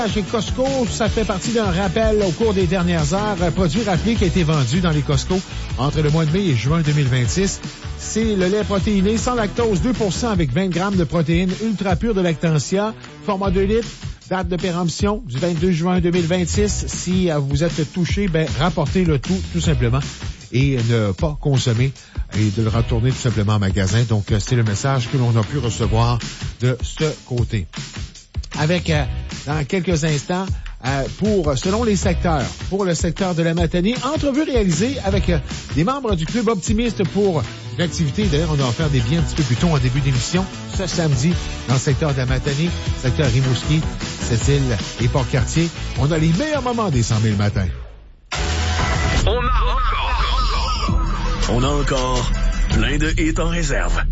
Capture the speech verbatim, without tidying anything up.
Chez Costco, ça fait partie d'un rappel au cours des dernières heures. Un produit rappelé qui a été vendu dans les Costco entre le mois de mai et juin deux mille vingt-six. C'est le lait protéiné sans lactose, deux pour cent avec vingt grammes de protéines ultra pures de Lactantia, format deux litres, date de péremption du vingt-deux juin deux mille vingt-six. Si vous êtes touché, ben rapportez le tout, tout simplement, et ne pas consommer et de le retourner tout simplement en magasin. Donc, c'est le message que l'on a pu recevoir de ce côté. Avec, euh, dans quelques instants, euh, pour, selon les secteurs, pour le secteur de la Matanie, entrevue réalisée avec euh, des membres du Club Optimiste pour l'activité. D'ailleurs, on a offert des billets un petit peu plus tôt en début d'émission, ce samedi, dans le secteur de la Matanie, secteur Rimouski, Sept-Îles et Port-Cartier. On a les meilleurs moments des cent mille matins. On a encore, on a encore plein de hits en réserve.